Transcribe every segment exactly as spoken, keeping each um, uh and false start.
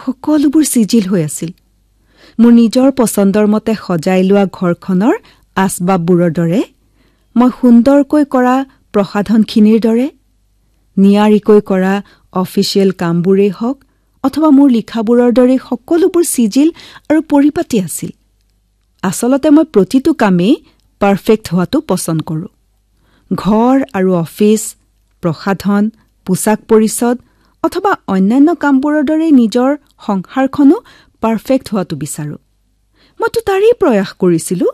সকলোবোৰ চিজিল হৈ আছিল। মোৰ নিজৰ পচন্দৰ মতে সজাই লোৱা ঘৰখনৰ আচবাববোৰৰ দৰে, মই সুন্দৰকৈ কৰা প্ৰসাধনখিনিৰ দৰে, নিয়াৰিকৈ কৰা অফিচিয়েল কামবোৰেই হওক অথবা মোৰ লিখাবোৰৰ দৰে সকলোবোৰ চিজিল আৰু পৰিপাটি আছিল। আচলতে মই প্ৰতিটো কামেই পাৰফেক্ট হোৱাটো পচন্দ কৰোঁ। ঘৰ আৰু অফিচ, প্ৰসাধন, পোছাক পৰিচ্ছদ অথবা অন্যান্য কামবোৰৰ দৰে নিজৰ সংসাৰখনো পাৰফেক্ট হোৱাটো বিচাৰোঁ। মইতো তাৰেই প্ৰয়াস কৰিছিলোঁ।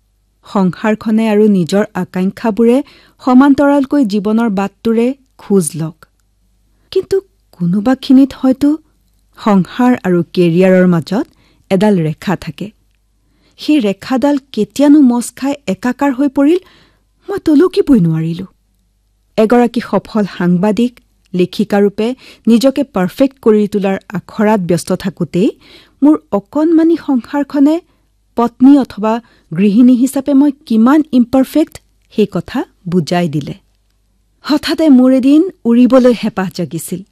সংসাৰখনে আৰু নিজৰ আকাংক্ষাবোৰে সমান্তৰালকৈ জীৱনৰ বাটটোৰে খোজ লওক। কিন্তু কোনোবাখিনিত হয়তো সংসাৰ আৰু কেৰিয়াৰৰ মাজত এডাল ৰেখা থাকে। সেই ৰেখাডাল কেতিয়ানো মচ খাই একাকাৰ হৈ পৰিল, মই তলকিবই নোৱাৰিলোঁ। এগৰাকী সফল সাংবাদিক, লেখিকাৰূপে নিজকে পাৰফেক্ট কৰি তোলাৰ আখৰাত ব্যস্ত থাকোঁতেই মোৰ অকণমানি সংসাৰখনে পত্নী অথবা গৃহিণী হিচাপে মই কিমান ইম্পাৰফেক্ট সেই কথা বুজাই দিলে। হঠাতে মোৰ এদিন উৰিবলৈ হেঁপাহ জাগিছিল।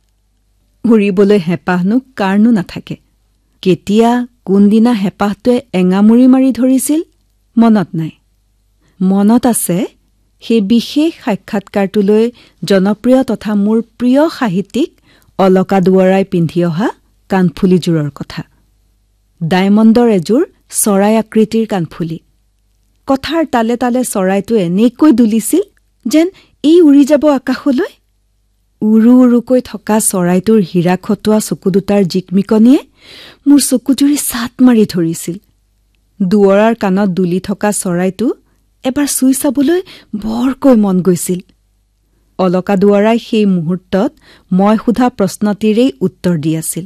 উৰিবলৈ হেঁপাহনো কাৰনো নাথাকে। কেতিয়া কোনদিনা হেঁপাহটোৱে এঙামুৰি মাৰি ধৰিছিল মনত নাই। মনত আছে সেই বিশেষ সাক্ষাৎকাৰটোলৈ জনপ্ৰিয় তথা মোৰ প্ৰিয় সাহিত্যিক অলকা দুৱৰাই পিন্ধি অহা কাণফুলিযোৰৰ কথা। ডায়মণ্ডৰ এযোৰ চৰাই আকৃতিৰ কাণফুলি। কথাৰ তালে তালে চৰাইটো এনেকৈ দুলিছিল যেন এই উৰি যাব আকাশলৈ। উৰু উৰুকৈ থকা চৰাইটোৰ হীৰা খটোৱা চকু দুটাৰ জিকমিকনিয়ে মোৰ চকুজুৰি ছাট মাৰি ধৰিছিল। দুৱৰাৰ কাণত দুলি থকা চৰাইটো এবাৰ চুই চাবলৈ বৰকৈ মন গৈছিল। অলকা দুৱৰাই সেই মুহূৰ্তত মই সোধা প্ৰশ্নটিৰেই উত্তৰ দি আছিল।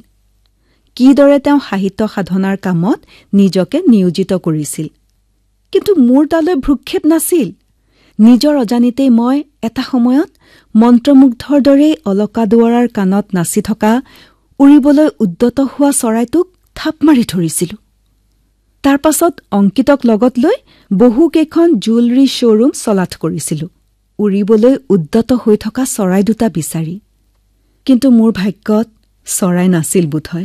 কিদৰে তেওঁ সাহিত্য সাধনাৰ কামত নিজকে নিয়োজিত কৰিছিল। কিন্তু মোৰ তালৈ ভ্ৰূক্ষেপ নাছিল। নিজৰ অজানিতেই মই এটা সময়ত মন্ত্ৰমুগ্ধৰ দৰেই অলকা দুৱৰাৰ কাণত নাচি থকা উৰিবলৈ উদ্যত হোৱা চৰাইটোক থাপ মাৰি ধৰিছিলোঁ। তাৰ পাছত অংকিতক লগত লৈ বহুকেইখন জুৱেলাৰী শ্বৰুম চলাথ কৰিছিলোঁ, উৰিবলৈ উদ্যত হৈ থকা চৰাই দুটা বিচাৰি। কিন্তু মোৰ ভাগ্যত চৰাই নাছিল বোধহয়।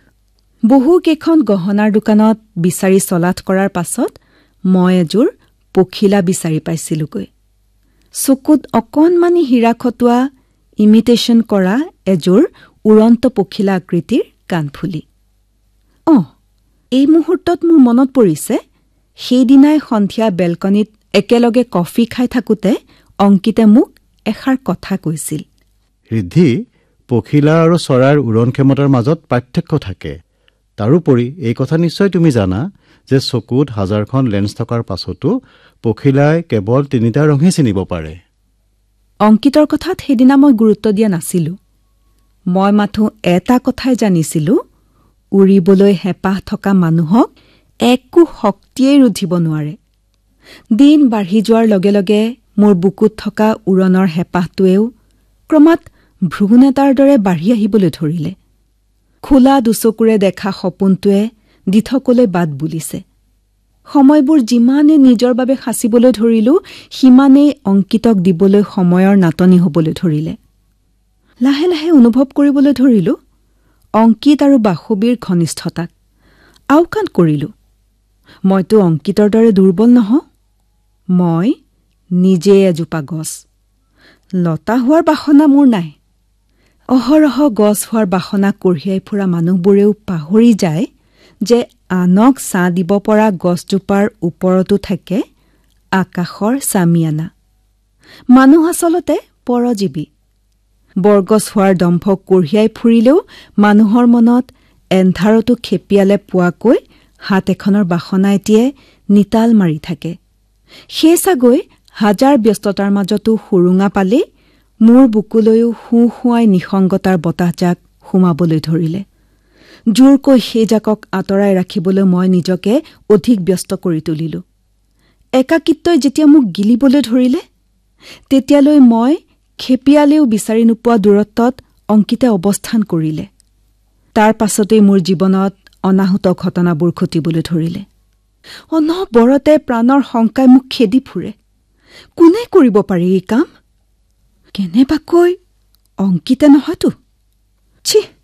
বহুকেইখন গহনাৰ দোকানত বিচাৰি চলাথ কৰাৰ পাছত মই এযোৰ পখিলা বিচাৰি পাইছিলোগৈ। চকুত অকণমানি হীৰা খটোৱা ইমিটেশ্যন কৰা এযোৰ উৰন্ত পখিলা আকৃতিৰ কাণফুলি। অঁ, এই মুহূৰ্তত মোৰ মনত পৰিছে, সেইদিনাই সন্ধিয়া বেলকনিত একেলগে কফি খাই থাকোঁতে অংকিতে মোক এষাৰ কথা কৈছিল। ৰিদ্ধি, পখিলা আৰু চৰাইৰ উৰণ ক্ষমতাৰ মাজত পাৰ্থক্য থাকে। তাৰোপৰি এই কথা নিশ্চয় তুমি জানা যে চকুত হাজাৰখন লেন্স থকাৰ পাছতো পখিলাই কেৱল তিনিটা ৰঙহে চিনিব পাৰে। অংকিতৰ কথাত সেইদিনা মই গুৰুত্ব দিয়া নাছিলোঁ। মই মাথো এটা কথাই জানিছিলোঁ, উৰিবলৈ হেঁপাহ থকা মানুহক একো শক্তিয়েই ৰুধিব নোৱাৰে। দিন বাঢ়ি যোৱাৰ লগে লগে মোৰ বুকুত থকা উৰণৰ হেঁপাহটোৱেও ক্ৰমাৎ ভ্ৰূণ এটাৰ দৰে বাঢ়ি আহিবলৈ ধৰিলে। খোলা দুচকুৰে দেখা সপোনটোৱে দিঠকলৈ বাট বুলিছে। সময়বোৰ যিমানে নিজৰ বাবে সাঁচিবলৈ ধৰিলো, সিমানেই অংকিতক দিবলৈ সময়ৰ নাটনি হবলৈ ধৰিলে। লাহে লাহে অনুভৱ কৰিবলৈ ধৰিলো অংকিত আৰু বাসৱীৰ ঘনিষ্ঠতাক। আওকাণ কৰিলো, মইতো অংকিতৰ দৰে দুৰ্বল নহওঁ। মই নিজে এজোপা গছ। লতা হোৱাৰ বাসনা মোৰ নাই। অহৰহ গছ হোৱাৰ বাসনা কঢ়িয়াই ফুৰা মানুহবোৰেও পাহৰি যায় যে আনক ছাঁ দিব পৰা গছজোপাৰ ওপৰতো থাকে আকাশৰ চামিয়ানা। মানুহ আচলতে পৰজীৱী। বৰগছ হোৱাৰ দম্ভ কঢ়িয়াই ফুৰিলেও মানুহৰ মনত এন্ধাৰতো খেপিয়ালে পোৱাকৈ হাত এখনৰ বাসনা এটিয়ে নিতাল মাৰি থাকে। সেই চাগৈ হাজাৰ ব্যস্ততাৰ মাজতো সুৰুঙা পালেই মোৰ বুকুলৈও শোঁ শোৱাই নিসংগতাৰ বতাহজাক সোমাবলৈ ধৰিলে। জোৰকৈ সেই জাকক আঁতৰাই ৰাখিবলৈ মই নিজকে অধিক ব্যস্ত কৰি তুলিলো। একাকিত্বই যেতিয়া মোক গিলিবলৈ ধৰিলে, তেতিয়ালৈ মই খেপিয়ালেও বিচাৰি নোপোৱা দূৰত্বত অংকিতে অৱস্থান কৰিলে। তাৰ পাছতেই মোৰ জীৱনত অনাহুত ঘটনাবোৰ ঘটিবলৈ ধৰিলে। অনবৰতে প্ৰাণৰ শংকাই মোক খেদি ফুৰে। কোনে কৰিব পাৰি এই কাম? কেনেবাকৈ অংকিতে নহয়তো? ছি!